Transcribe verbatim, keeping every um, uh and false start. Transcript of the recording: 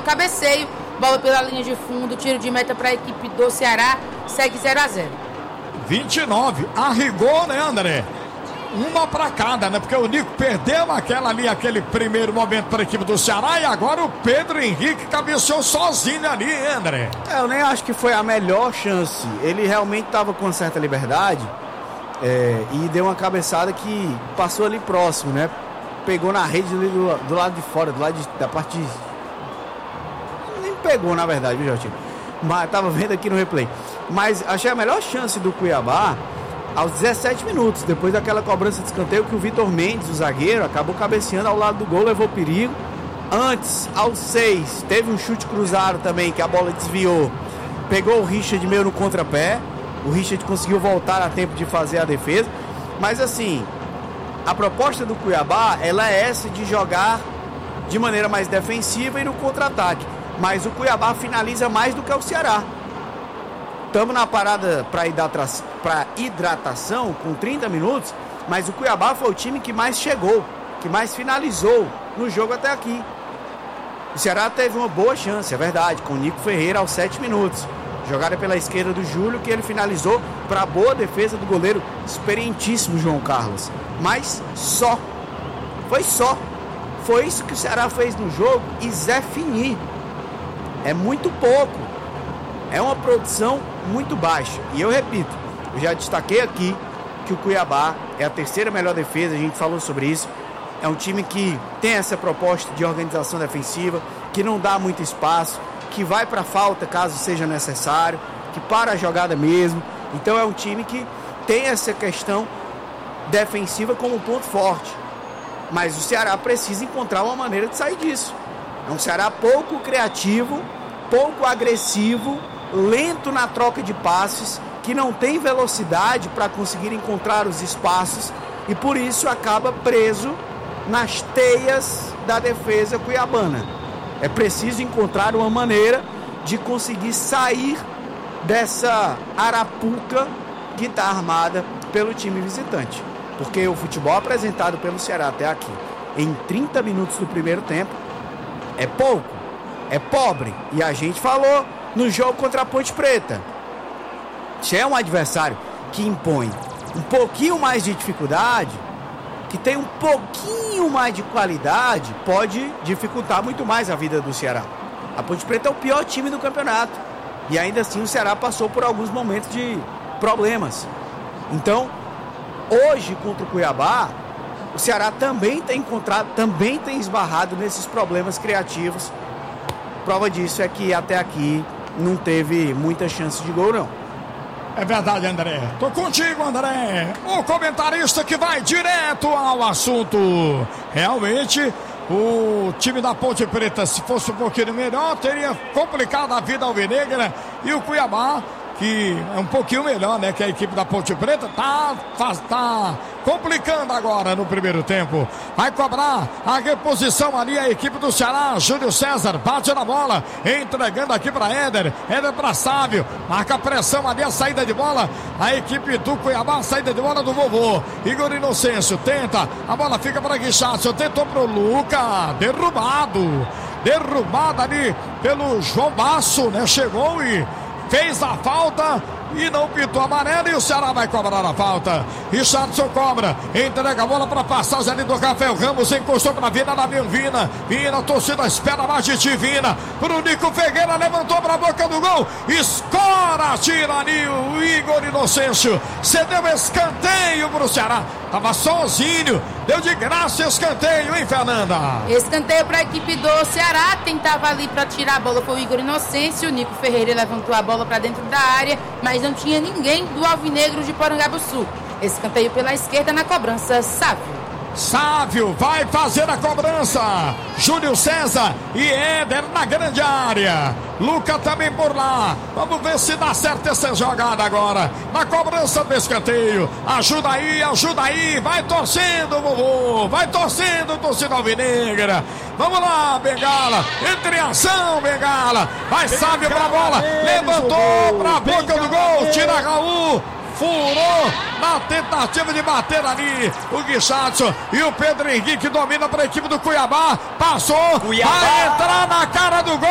cabeceio, bola pela linha de fundo, tiro de meta para a equipe do Ceará, segue zero a zero. vinte e nove, a rigor, né, André? Uma para cada, né? Porque o Nico perdeu aquela ali, aquele primeiro momento para a equipe do Ceará, e agora o Pedro Henrique cabeceou sozinho ali, hein, André? É, eu nem acho que foi a melhor chance. Ele realmente estava com certa liberdade é, e deu uma cabeçada que passou ali próximo, né? Pegou na rede ali do, do lado de fora, do lado de, da parte de... Nem pegou, na verdade, viu, Jotinho? Mas tava vendo aqui no replay. Mas achei a melhor chance do Cuiabá aos dezessete minutos, depois daquela cobrança de escanteio que o Vitor Mendes, o zagueiro, acabou cabeceando ao lado do gol, levou perigo. Antes, aos seis, teve um chute cruzado também, que a bola desviou. Pegou o Richard meio no contrapé. O Richard conseguiu voltar a tempo de fazer a defesa. Mas assim, a proposta do Cuiabá, ela é essa de jogar de maneira mais defensiva e no contra-ataque. Mas o Cuiabá finaliza mais do que o Ceará. Estamos na parada para hidratação com trinta minutos, mas o Cuiabá foi o time que mais chegou, que mais finalizou no jogo até aqui. O Ceará teve uma boa chance, é verdade, com o Nico Ferreira aos sete minutos. Jogada pela esquerda do Júlio, que ele finalizou para a boa defesa do goleiro experientíssimo João Carlos. Mas só, foi só. Foi isso que o Ceará fez no jogo e Zé Fini. É muito pouco. É uma produção muito baixa. E eu repito, eu já destaquei aqui que o Cuiabá é a terceira melhor defesa, a gente falou sobre isso. É um time que tem essa proposta de organização defensiva, que não dá muito espaço, que vai para a falta caso seja necessário, que para a jogada mesmo. Então é um time que tem essa questão defensiva como ponto forte. Mas o Ceará precisa encontrar uma maneira de sair disso. É um Ceará pouco criativo, pouco agressivo, lento na troca de passes, que não tem velocidade para conseguir encontrar os espaços e por isso acaba preso nas teias da defesa cuiabana. É preciso encontrar uma maneira de conseguir sair dessa arapuca que está armada pelo time visitante, porque o futebol apresentado pelo Ceará até aqui em trinta minutos do primeiro tempo é pouco, é pobre, e a gente falou no jogo contra a Ponte Preta. Se é um adversário que impõe um pouquinho mais de dificuldade, que tem um pouquinho mais de qualidade, pode dificultar muito mais a vida do Ceará. A Ponte Preta é o pior time do campeonato e ainda assim o Ceará passou por alguns momentos de problemas. Então, hoje contra o Cuiabá, o Ceará também tem encontrado, também tem esbarrado nesses problemas criativos. Prova disso é que até aqui não teve muita chance de gol, não. É verdade, André. Tô contigo, André. O comentarista que vai direto ao assunto. Realmente, o time da Ponte Preta, se fosse um pouquinho melhor, teria complicado a vida alvinegra. E o Cuiabá, que é um pouquinho melhor, né, que a equipe da Ponte Preta, tá, faz, tá complicando agora no primeiro tempo. Vai cobrar a reposição ali a equipe do Ceará. Júlio César bate na bola, entregando aqui para Éder. Éder para Sávio, marca a pressão ali, a saída de bola. A equipe do Cuiabá, a saída de bola do vovô. Igor Inocêncio tenta, a bola fica para Guichatio, tentou pro Luca, derrubado. Derrubado ali pelo João Basso, né? Chegou e fez a falta e não pintou amarelo, e o Ceará vai cobrar a falta. Richardson cobra, entrega a bola para passagem ali do Rafael Ramos, encostou para Vina, na Vina, Vina, a torcida espera mais de ti, Vina, pro Nico Ferreira, levantou para a boca do gol, escora, tira ali o Igor Inocêncio, cedeu escanteio pro Ceará, tava sozinho, deu de graça escanteio, hein, Fernanda? Escanteio para a equipe do Ceará, tentava ali para tirar a bola foi o Igor Inocêncio, o Nico Ferreira levantou a bola para dentro da área, mas não tinha ninguém do Alvinegro de Porangabuçu. Escanteio pela esquerda na cobrança, Sávio. Sávio vai fazer a cobrança. Júlio César e Éder na grande área. Luca também por lá. Vamos ver se dá certo essa jogada agora. Na cobrança do escanteio. Ajuda aí, ajuda aí. Vai torcendo, vovô. Vai torcendo, torcida alvinegra. Vamos lá, Bengala. Entre em ação, Bengala. Vai Sávio pra bola. Levantou pra boca do gol. Tira Raul. Furou na tentativa de bater ali o Guichatio e o Pedro Henrique domina para a equipe do Cuiabá, passou, Cuiabá. Vai entrar na cara do gol.